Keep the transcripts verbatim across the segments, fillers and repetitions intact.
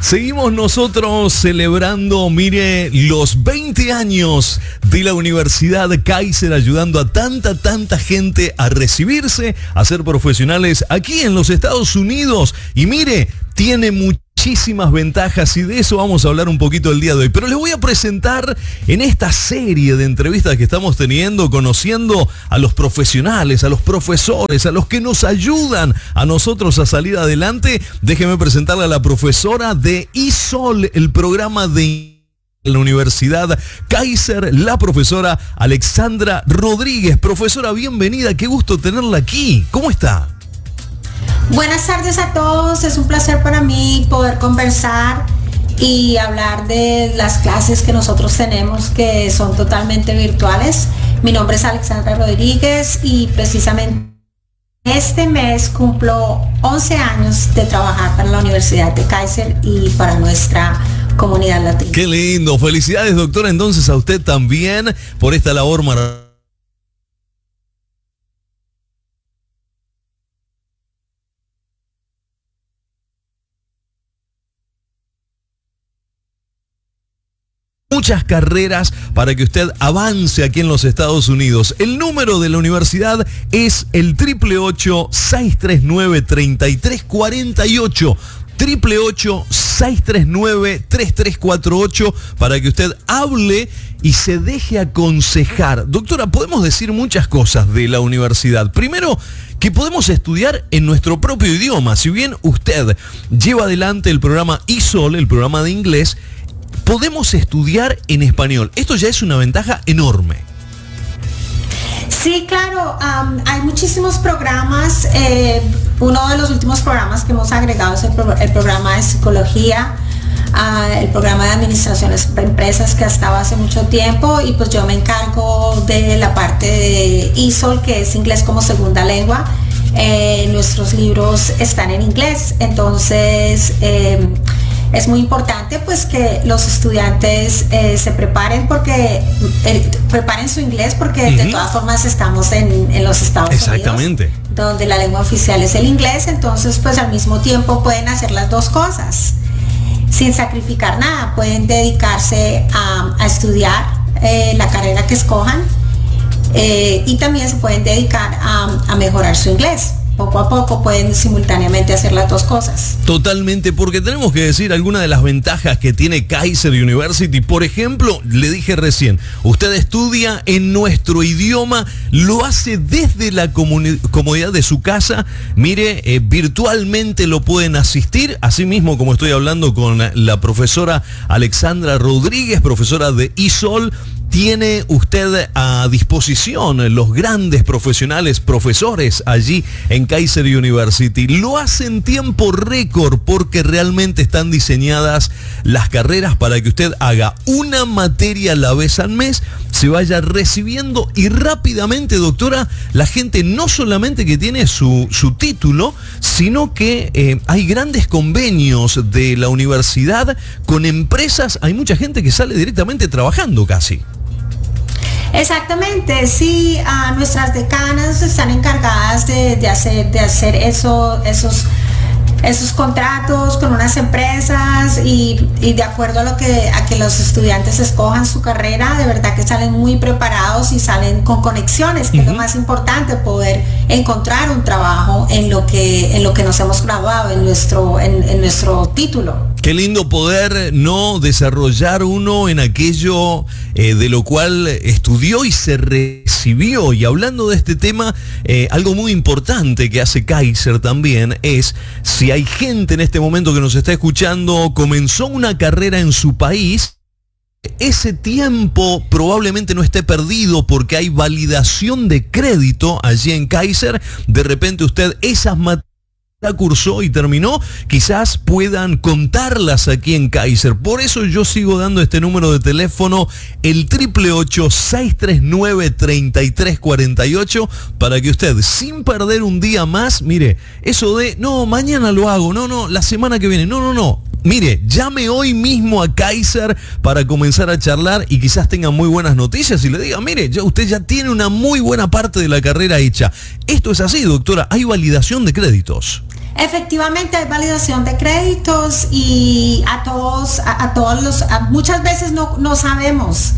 Seguimos nosotros celebrando, mire, los veinte años de la Universidad Kaiser, ayudando a tanta, tanta gente a recibirse, a ser profesionales aquí en los Estados Unidos. Y mire, tiene muchísimas ventajas y de eso vamos a hablar un poquito el día de hoy. Pero les voy a presentar en esta serie de entrevistas que estamos teniendo, conociendo a los profesionales, a los profesores, a los que nos ayudan a nosotros a salir adelante. Déjeme presentarle a la profesora de I S O L, el programa de la Universidad Kaiser, la profesora Alexandra Rodríguez. Profesora, bienvenida, qué gusto tenerla aquí. ¿Cómo está? Buenas tardes a todos, es un placer para mí poder conversar y hablar de las clases que nosotros tenemos, que son totalmente virtuales. Mi nombre es Alexandra Rodríguez y precisamente este mes cumplo once años de trabajar para la Universidad de Kaiser y para nuestra comunidad latina. Qué lindo, felicidades doctora entonces a usted también por esta labor maravillosa. Muchas carreras para que usted avance aquí en los Estados Unidos. El número de la universidad es el ocho ocho ocho, seis tres nueve, tres tres cuatro ocho. ocho ocho ocho, seis tres nueve, tres tres cuatro ocho para que usted hable y se deje aconsejar. Doctora, podemos decir muchas cosas de la universidad. Primero, que podemos estudiar en nuestro propio idioma. Si bien usted lleva adelante el programa I S O L, el programa de inglés, podemos estudiar en español. Esto ya es una ventaja enorme. Sí, claro, um, hay muchísimos programas. Eh, uno de los últimos programas que hemos agregado es el, pro el programa de psicología, uh, el programa de administraciones para empresas, que ha estado hace mucho tiempo, y pues yo me encargo de la parte de I S O L, que es inglés como segunda lengua. Eh, nuestros libros están en inglés, entonces eh, es muy importante pues que los estudiantes eh, se preparen porque eh, preparen su inglés porque uh-huh. de todas formas estamos en, en los Estados Exactamente. Unidos, donde la lengua oficial es el inglés, entonces pues al mismo tiempo pueden hacer las dos cosas sin sacrificar nada. Pueden dedicarse a, a estudiar eh, la carrera que escojan eh, y también se pueden dedicar a, a mejorar su inglés. Poco a poco pueden simultáneamente hacer las dos cosas. Totalmente, porque tenemos que decir algunas de las ventajas que tiene Kaiser University. Por ejemplo, le dije recién, usted estudia en nuestro idioma, lo hace desde la comodidad de su casa. Mire, eh, virtualmente lo pueden asistir, así mismo como estoy hablando con la profesora Alexandra Rodríguez, profesora de I S O L. Tiene usted a disposición los grandes profesionales, profesores allí en Kaiser University. Lo hace en tiempo récord porque realmente están diseñadas las carreras para que usted haga una materia a la vez al mes, se vaya recibiendo y rápidamente, doctora, la gente no solamente que tiene su, su título, sino que eh, hay grandes convenios de la universidad con empresas. Hay mucha gente que sale directamente trabajando casi. Exactamente, sí, uh, nuestras decanas están encargadas de, de hacer, de hacer eso, esos, esos contratos con unas empresas y, y de acuerdo a lo que, a que los estudiantes escojan su carrera, de verdad que salen muy preparados y salen con conexiones, que uh-huh. es lo más importante, poder encontrar un trabajo en lo que, en lo que nos hemos graduado, en nuestro, en, en nuestro título. Qué lindo poder no desarrollar uno en aquello eh, de lo cual estudió y se recibió. Y hablando de este tema, eh, algo muy importante que hace Kaiser también es, si hay gente en este momento que nos está escuchando, comenzó una carrera en su país, ese tiempo probablemente no esté perdido porque hay validación de crédito allí en Kaiser. De repente usted esas materias la cursó y terminó, quizás puedan contarlas aquí en Kaiser. Por eso yo sigo dando este número de teléfono, el ocho ocho ocho, seis tres nueve, tres tres cuatro ocho, para que usted, sin perder un día más, mire, eso de, no, mañana lo hago, no, no, la semana que viene, no, no, no. Mire, llame hoy mismo a Kaiser para comenzar a charlar y quizás tenga muy buenas noticias y le diga, mire, ya, usted ya tiene una muy buena parte de la carrera hecha. Esto es así, doctora, hay validación de créditos. Efectivamente hay validación de créditos y a todos, a, a todos los, a, muchas veces no, no sabemos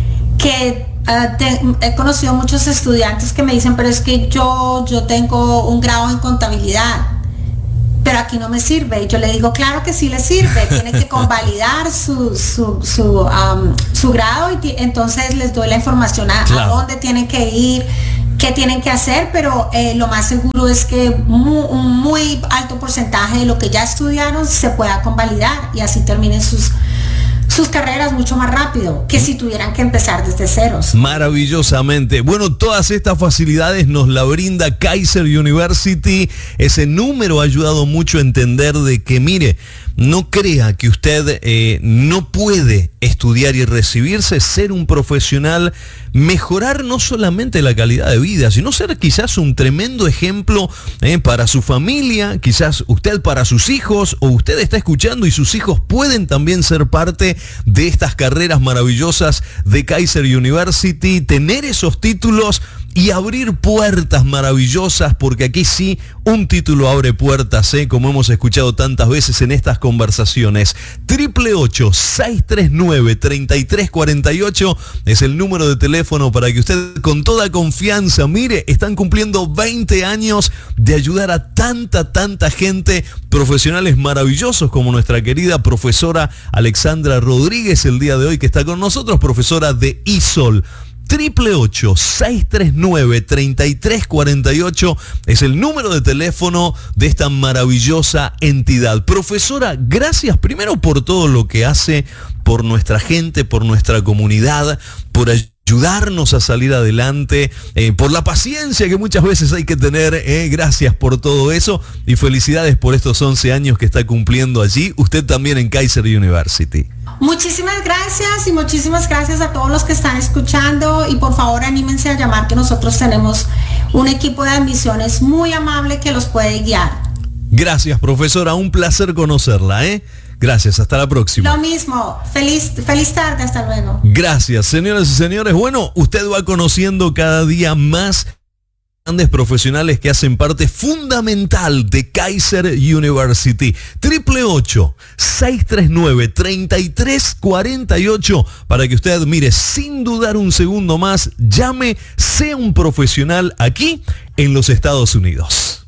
que uh, te, he conocido muchos estudiantes que me dicen, pero es que yo, yo tengo un grado en contabilidad, pero aquí no me sirve. Y yo le digo, claro que sí le sirve, tiene que convalidar su, su, su, um, su grado y t- entonces les doy la información a, claro. a dónde tienen que ir, qué tienen que hacer, pero eh, lo más seguro es que muy, un muy alto porcentaje de lo que ya estudiaron se pueda convalidar y así terminen sus sus carreras mucho más rápido que si tuvieran que empezar desde ceros. Maravillosamente. Bueno, todas estas facilidades nos la brinda Kaiser University. Ese número ha ayudado mucho a entender de que, mire, no crea que usted eh, no puede estudiar y recibirse, ser un profesional, mejorar no solamente la calidad de vida, sino ser quizás un tremendo ejemplo eh, para su familia, quizás usted para sus hijos, o usted está escuchando y sus hijos pueden también ser parte de estas carreras maravillosas de Kaiser University, tener esos títulos y abrir puertas maravillosas, porque aquí sí, un título abre puertas, ¿eh? Como hemos escuchado tantas veces en estas conversaciones. Triple ocho, seis tres nueve, treinta y tres cuarenta y ocho es el número de teléfono para que usted con toda confianza, mire, están cumpliendo veinte años de ayudar a tanta, tanta gente, profesionales maravillosos como nuestra querida profesora Alexandra Rodríguez el día de hoy, que está con nosotros, profesora de I S O L. Triple ocho, seis tres nueve, treinta y tres cuarenta y ocho es el número de teléfono de esta maravillosa entidad. Profesora, gracias primero por todo lo que hace por nuestra gente, por nuestra comunidad, por ayudarnos a salir adelante, eh, por la paciencia que muchas veces hay que tener. Eh, gracias por todo eso y felicidades por estos once años que está cumpliendo allí, usted también en Kaiser University. Muchísimas gracias y muchísimas gracias a todos los que están escuchando y por favor anímense a llamar, que nosotros tenemos un equipo de admisiones muy amable que los puede guiar. Gracias, profesora, un placer conocerla, ¿eh? Gracias, hasta la próxima. Lo mismo, feliz, feliz tarde, hasta luego. Gracias, señoras y señores. Bueno, usted va conociendo cada día más grandes profesionales que hacen parte fundamental de Kaiser University. Triple ocho, seis tres nueve, treinta y tres cuarenta y ocho para que usted, mire, sin dudar un segundo más, llame, sea un profesional aquí en los Estados Unidos.